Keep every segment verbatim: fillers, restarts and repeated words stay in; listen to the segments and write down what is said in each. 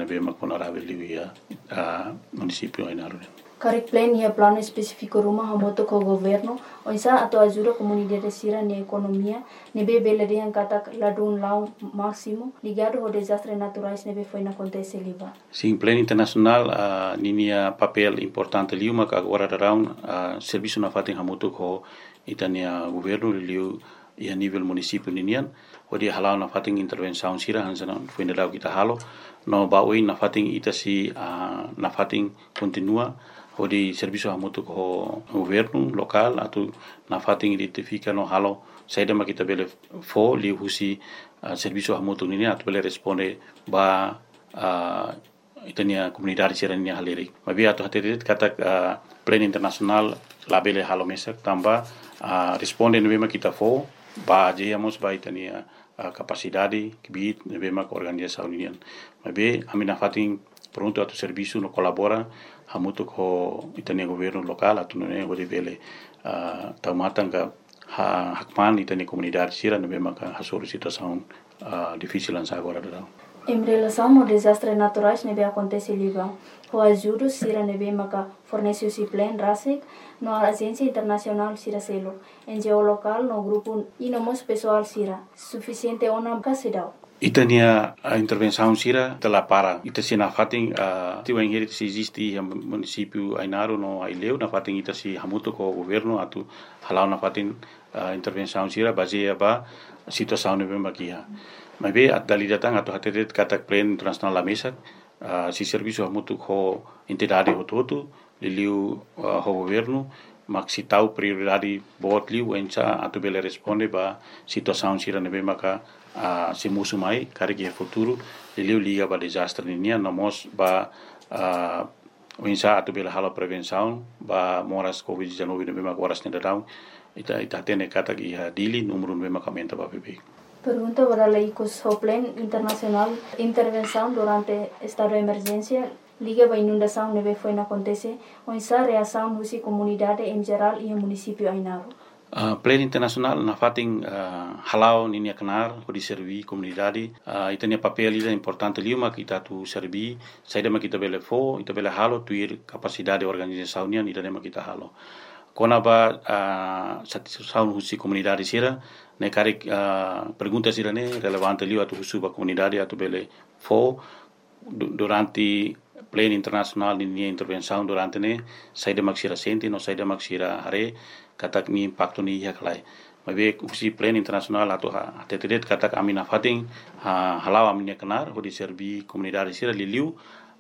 Nebe Makonarawe Liwia a município Ainaru. Karek plan ia plano específico rumah hamoto ko governo oisa atau ajuda comunidade sira ni economia nebe belede yang kata ladun lau máximo ligado ao desastre naturais nebe foi na acontece liba. Sim, plano internacional a uh, ninia papel importante liuma ka agora around a uh, serviço na fatin hamoto ko itania governo liu ia nível município ninian odi halau na fatin intervenção sira hansana foi na kita halo no baui na fatin itasi uh, na fatin continua odi serviço hamoto ko governo local atau na fatin identifica no halo saida makita bele fo li husi uh, serviço hamoto nini atau bele responde ba uh, itania comunidade serania haleri mabi atau haterit kata uh, plan internasional labele halo mesak tamba uh, responde no kita fo ba jeyamos ba itania uh, capacidade kibit no bema organização union mabi amina fatin pronto atau serviço no colabora hamuto ko itania governo local atau no ne odi vele uh, taumatan ka ha hakman itania comunidade sira no bema ka hasoro situação uh, difícil ansa agora da. Em relação ao desastre naturais nebe acontece liba o ajuda sira nebe maka fornece o plan rasik no agência internacional sira selo N G O local no grupo e no mos pessoal sira suficiente ona kasidau. Itania a intervenção sira tela para ita sina fating a tiu engeri se existe o município Ainaru no Aileu na fating ita si hamuto ko governo atu halau na fating a intervenção sira baseia ba situação no bem aqui mas be at dali datang atau hatetet kata plan internasional la mesa si serviço hamuto ko entidade hototo liliu ho governo maksi tau prioridade bot liu encha atu bele responde ba situação sira nebe maka a uh, se musu mai kare ke futuro liliu liga ba desastre ninia namos ba uh, winsa atu bela hala prevenção ba moras covid dezenove no bema horas nedadau ita ita tene kata ki dili número no bema kamenta ba bebê. Pergunta para leicos o plan internacional intervenção durante estado de emergência liga ba inundação nebe foi na acontece onsa reação husi comunidade em geral e município Ainaru. Uh, plan internasional na fating uh, halau ninia kenar ko di servi comunidade uh, itania papel ida importante liuma kita tu servi saida ma kita bele fo ita bele halo tuir capacidade organização nia ida ma kita halo kona ba uh, satisfação husi comunidade sira ne kare uh, pergunta sira ne relevante liu atu husu ba comunidade atu bele fo durante plan internasional ninia intervenção durante ne saida maksira senti no saida maksira hare katak ni impacto ni yaklai mabe usi plan internasional atau ha tetedet katak amina fating ha halau aminya kenar ho di servi comunidade sira liliu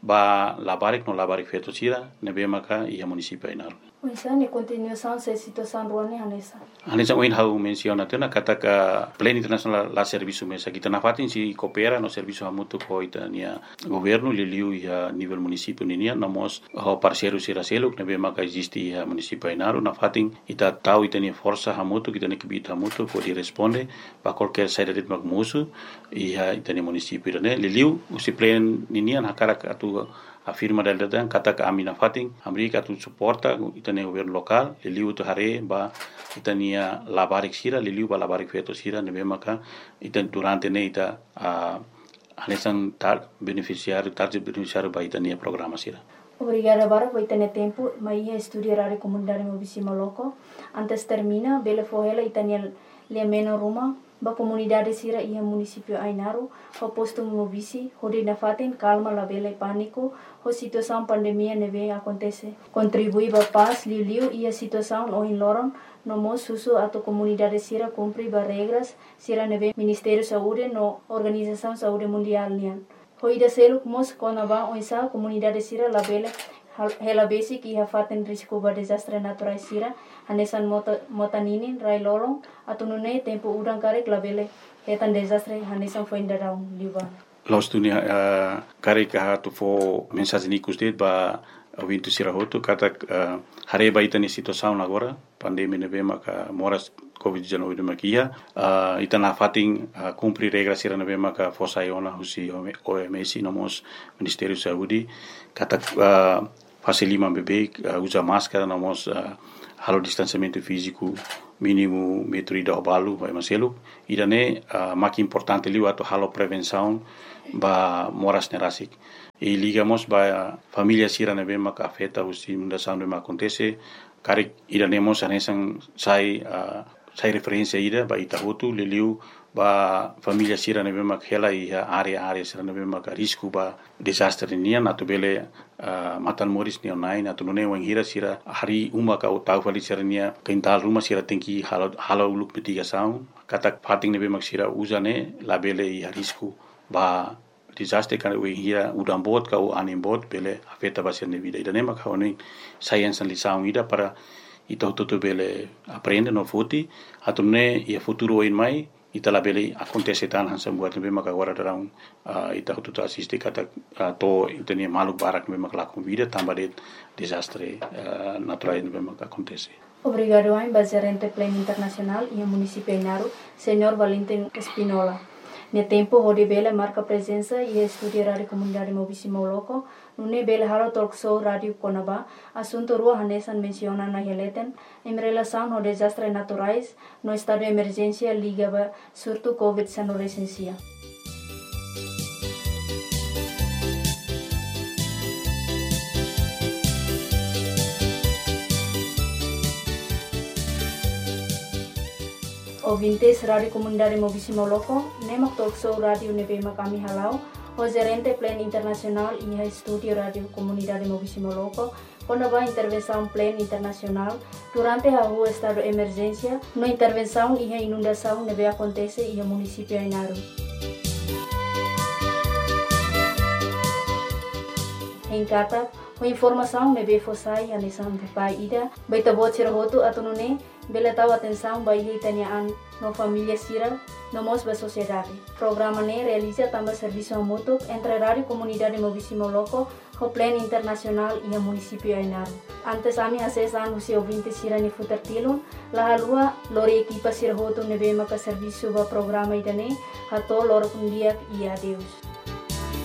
ba labarik no labarik feto sira nebe maka ia municipio Ainaru. Oisa ni continuação se situação ruani hanesa. Hanesa oin hau menciona tena katak plan internasional la serviço mesa kita na fating si coopera no serviço hamutu ko itania governo liliu ia nível municipio ninia namos ho parceiro sira seluk nebe maka existe ia municipio Ainaru na fating ita tau itania força hamutu kita ne kibit hamutu ko di responde ba qualquer saída de magmusu ia itania municipio ne liliu usi plan ninia hakarak atu afirma del datang kata ka amina fating amerika tu suporta itania governo local liliu tu hare ba itania labarik sira liliu ba labarik feto sira nebe maka itan durante ne ita a hanesan tar beneficiário target beneficiário ba itania programa sira. Obrigada bara por ter tempo, mas ia estudar a comunidade movisima loco. Antes termina, bele fohela itania le meno ruma ba comunidade sira ia municipio Ainaru ho posto movisi hode na faten calma la bele pânico ho situação pandemia neve acontece contribui ba paz liu liu ia situação o in loron no mo susu atau comunidade sira cumpri ba regras sira neve Ministério Saúde no Organização Saúde Mundial nian ho ida seluk mos konaba oisa comunidade sira la bele hela basic ia faten risiko ba desastre natural sira hanesan mota motaninin rai lolong atau nune tempo udang karek labele hetan desastre hanesan foi indarau liba los dunia uh, karek ha tu fo mensagem nikus det ba wintu sira hotu kata uh, hare ba itani situação agora pandemia nebe maka moras covid dezenove de makia uh, itana fating uh, cumprir regras sira nebe maka fosa iona husi O M S nomos Ministério Saúde kata uh, fase lima bebê uh, usa máscara nomos uh, halo distanciamento físico mínimo metro ida balu vai maselu idane uh, maki importante liu atau halo prevenção ba moras nerasik e ligamos ba família sira na bema ka afeta o si inundação de acontece kare iranemos anesan sai uh, sai referência ida ba Itahotu leliu ba família sira na bema hela i area area sira na bema ka risco ba desastre nia natu bele uh, matan moris ni online natu none wang hira sira hari uma ka tau fali sira nia kental rumah sira tengki halo halo uluk mitigação katak pating na bema sira usane la bele i risco ba desastre kan we hira udam bot ka o anim bot bele afeta ba sira vida ida nema ka oni science lição ida para ito toto bele aprende no futi atune ia futuro in mai ita la bele acontece tan hansa buat be maka agora darão uh, ita toto assiste kata uh, to intenia maluk barak be maka lakum vida tamba de desastre uh, natural be maka acontece. Obrigado ao Gerente Plano Internacional e ao município de Naru, senhor Valentim Espinola. No tempo, onde Bela marca presença e estuda a rádio comunidade Mobisimo Loco, no Bela Halo Talk Show Rádio Conaba, assunto rua Hanesan menciona na releten, em relação aos desastres naturais, no estado de emergência ligava surto covid dezenove recensia. Ouvintes Rádio Comunidade Mobisimo Loco, Nemak Talk Show Rádio Nebema kami halau, o Gerente Plano Internacional e a Estúdio Rádio Comunidade Mobisimo Loco, quando a intervenção Plano Internacional, durante a rua estado de emergência, no intervenção e a inundação neve acontece e o município de Naru. Em Kata, a informação neve fossai a lição de pai ida, baita bot sirahotu atunune, bela tahu atenção bayi tanyaan no família sira no mos ba sociedade. Programa ne realiza também serviço mútuo entre Rádio Comunidade Mobisimo Loco, o Plano Internacional e o município de Naru. Antes ami acesan usi ouvinte sira ni futertilon, la halua lori equipa sira hotu nebe maka serviço ba programa idane, hato lor kundiak e adeus.